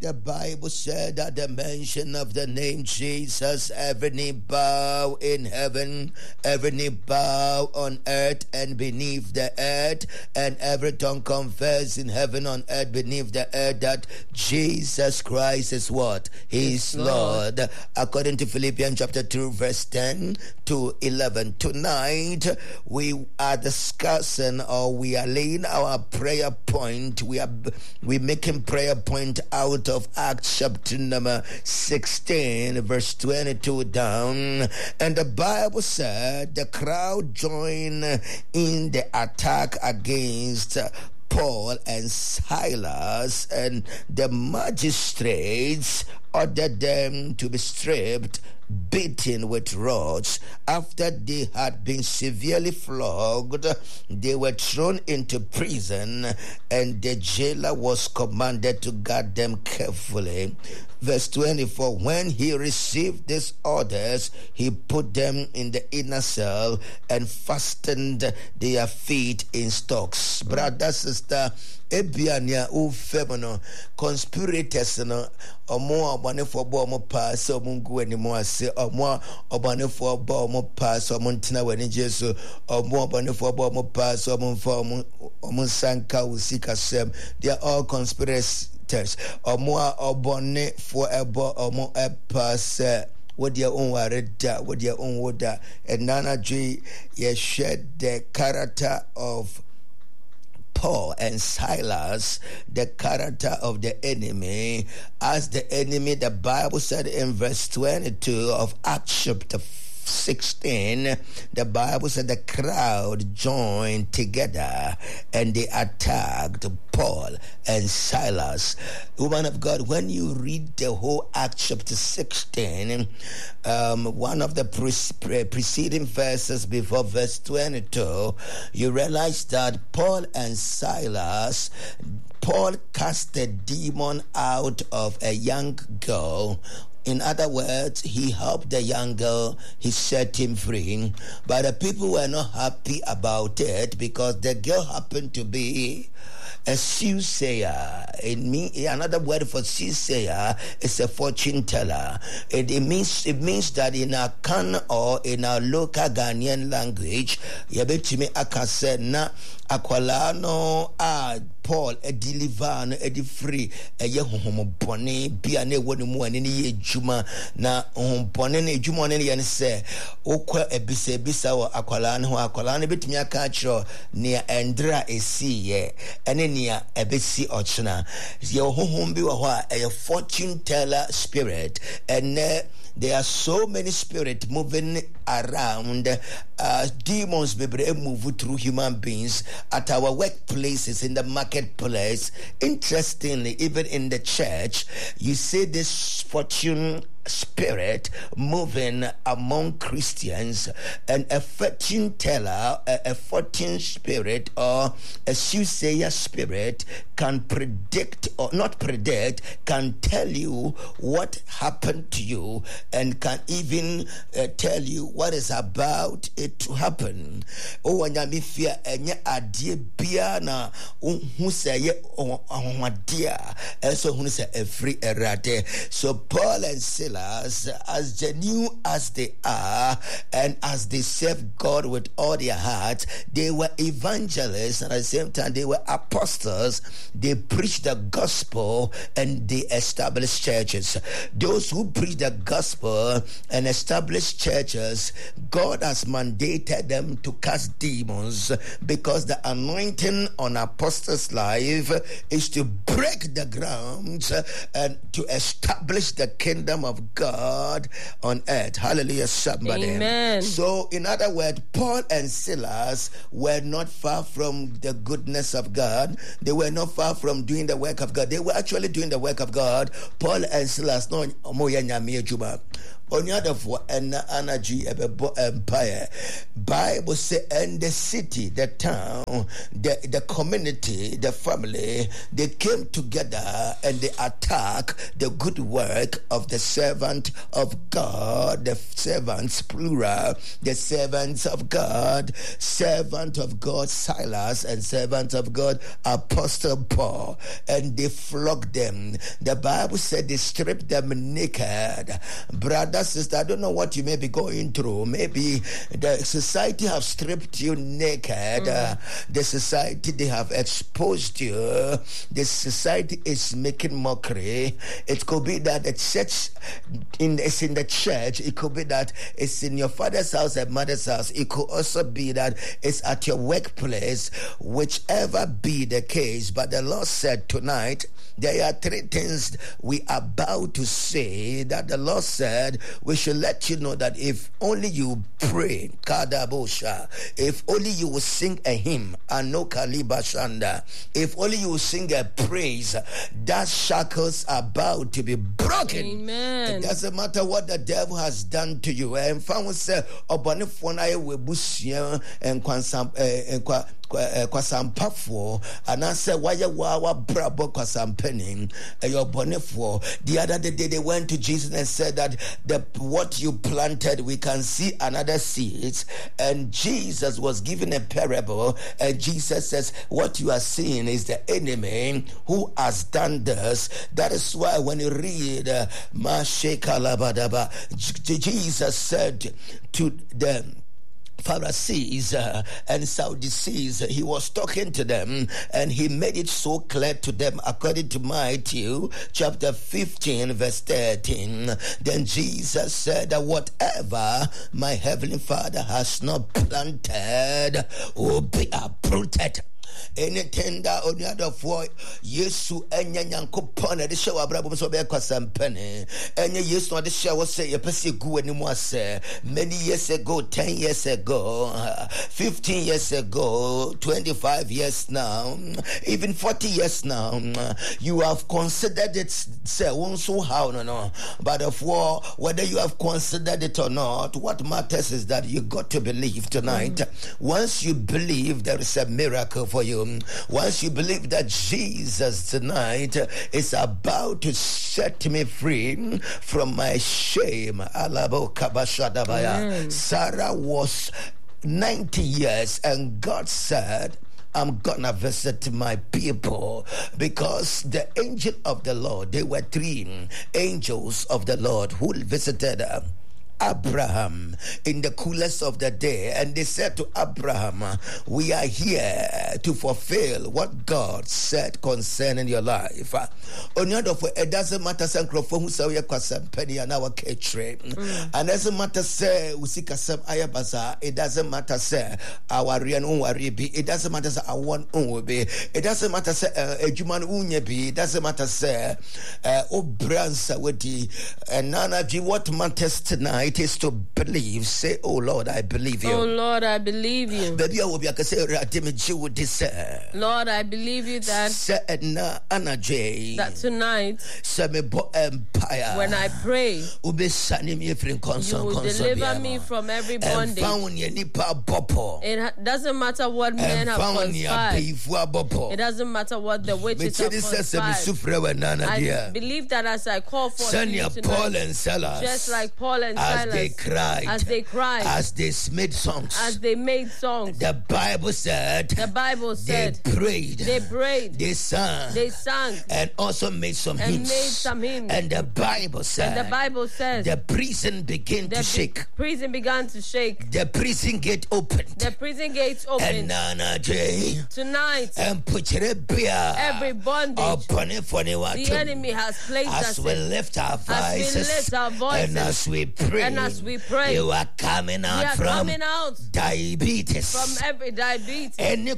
the Bible said at the mention of the name Jesus, every knee bow in heaven, every knee bow on earth and beneath the earth, and every tongue confess in heaven, on earth, beneath the earth, that Jesus Christ is what? He is Lord. According to Philippians chapter 2, verse 10 to 11. Tonight, we are discussing, or we are laying our prayer point. We're making prayer point out of Acts chapter number 16, verse 22 down. And the Bible said the crowd joined in the attack against Paul and Silas, and the magistrates ordered them to be stripped, beaten with rods. After they had been severely flogged, they were thrown into prison, and the jailer was commanded to guard them carefully. Verse 24, when he received these orders, he put them in the inner cell and fastened their feet in stocks. Brother, sister, ebiania u femono conspirators no omo abanefo bo omo pass omo ngu animo ase omo abanefo bo omo pass omo ntina wani Jesu omo abanefo bo omo pass omo mfa omo sanka usika sem. They are all conspirators. Omo obone for ebo omo pass with their own wareda, with their own water. And Nana J, ye shed the character of Paul and Silas, the character of the enemy, as the enemy. The Bible said in verse 22 of Acts chapter 16, the Bible said the crowd joined together and they attacked Paul and Silas. Woman of God, when you read the whole Acts chapter 16, one of the preceding verses before verse 22, you realize that Paul and Silas, Paul cast a demon out of a young girl. In other words, he helped the young girl, he set him free. But the people were not happy about it because the girl happened to be a soothsayer. Another word for soothsayer is a fortune teller. It means that in our Kan or in our local Ghanaian language, yabetime akase na akwala no Paul deliver no free ye honhombone bia na woni mu ani ye adwuma na honhombone na adwuma ne ye ne se okwa ebisa wo akwala no betumi aka akiro ne endra esi ye ene ne ebesi ochina ye honhom bi wo ho a fortune teller spirit. And there are so many spirits moving around. Demons move through human beings at our workplaces, in the marketplace. Interestingly, even in the church, you see this fortune spirit moving among Christians, and a fortune teller, a fortune spirit, or a soothsayer spirit can predict, or not predict, can tell you what happened to you, and can even tell you what is about it to happen. Oh, wanyami fear enye adie bia na hu say ye onwadia, so hu say every erade. So Paul and Silas, as genuine as they are, and as they serve God with all their heart, they were evangelists, and at the same time they were apostles. They preached the gospel and they established churches. Those who preach the gospel and establish churches, God has mandated them to cast demons, because the anointing on apostles' life is to break the ground and to establish the kingdom of God on earth. Hallelujah, somebody. Amen. So, in other words, Paul and Silas were not far from the goodness of God. They were not far from doing the work of God. They were actually doing the work of God. Paul and Silas, no, On the other for an energy empire. Bible say, and the city, the town, the community, the family, they came together and they attack the good work of the servant of God, the servants plural, the servants of God, servant of God Silas and servant of God Apostle Paul, and they flogged them. The Bible said they stripped them naked. Brother, sister, I don't know what you may be going through. Maybe the society have stripped you naked. The society, they have exposed you. The society is making mockery. It could be that the church is in the church. It could be that it's in your father's house and mother's house. It could also be that it's at your workplace. Whichever be the case, but the Lord said tonight, there are three things we are about to say that the Lord said we should let you know that if only you pray, Kadabosha, if only you will sing a hymn, Anokaliba Shanda, if only you will sing a praise, that shackles are about to be broken. Amen. It doesn't matter what the devil has done to you. And found say, Obanifona webusia and kwasampafo and I said why wa brabo kwasampening your bonefo. The other day they went to Jesus and said that what you planted we can see another seeds, and Jesus was given a parable, and Jesus says what you are seeing is the enemy who has done this. That is why when you read Mashekalabadaba, Jesus said to them Pharisees and Sadducees, he was talking to them and he made it so clear to them according to Matthew chapter 15 verse 13. Then Jesus said that whatever my heavenly Father has not planted will be uprooted. Anything that on the other for Yesu enya nyankopon de show abrabom so be kwasampene enya Yesu no de show say yepese gu animu ase many years ago, 10 years ago, 15 years ago, 25 years now, even 40 years now, you have considered it say won't so how no but of war whether you have considered it or not, what matters is that you got to believe tonight. Once you believe, there is a miracle for you. Once you believe that Jesus tonight is about to set me free from my shame. Alabo kabashadabaya. Sarah was 90 years and God said, I'm gonna visit my people, because the angel of the Lord, there were three angels of the Lord who visited Abraham in the coolest of the day, and they said to Abraham, we are here to fulfill what God said concerning your life. On the other hand, it doesn't matter who say we are penny and our catering, and it doesn't matter say we see kasam ayabaza. It doesn't matter say our rian unwaribi. It doesn't matter say awan unwabi. It doesn't matter say ejuman unyebi. It doesn't matter say obransa wedi. And Nana G, what matters tonight is to believe. Say, oh Lord, I believe you. Oh Lord, I believe you. Baby, I will be able to say, Lord, I believe you that tonight, when I pray, you will deliver me from every bondage. It doesn't matter what men have conspired. It doesn't matter what the witches have conspired. I believe that as I call for you tonight, just like Paul and Silas, as they cried, as they made songs, the Bible said, they prayed, they sang, and also made some hymns. And the Bible said, the prison began to shake. The prison gate opened. And tonight, every bondage the enemy has placed us in, as we lift our voices, and as we pray, you are coming out from diabetes, from every diabetes, every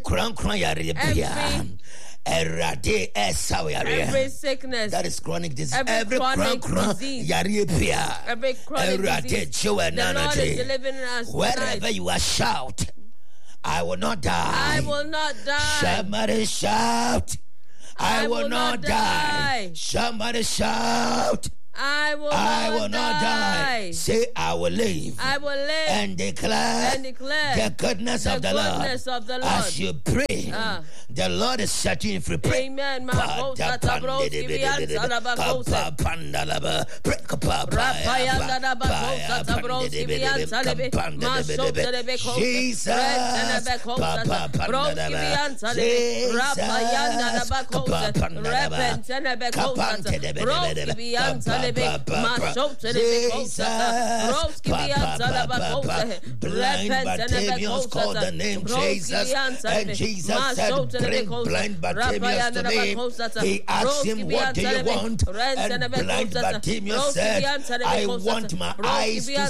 sickness that is chronic disease, every chronic disease, every chronic disease. The Lord is delivering us wherever tonight. you are, shout, I will not die. I will not die. Somebody shout, I will not die. Somebody shout, I will not die. Say, I will live. I will live and declare the goodness of the Lord. As you pray, the Lord is setting you free. Amen. Blind Bartimaeus called the name Jesus, and Jesus said, bring blind Bartimaeus to me. He asked him, what do you want? And blind Bartimaeus said, I want my eyes to